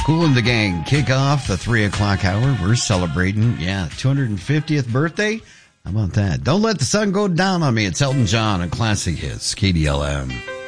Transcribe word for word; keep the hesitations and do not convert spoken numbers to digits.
Kool and the Gang kick off the three o'clock hour. We're celebrating, yeah, two hundred fiftieth birthday. How about that? Don't let the sun go down on me. It's Elton John and Classic Hits, K D L M.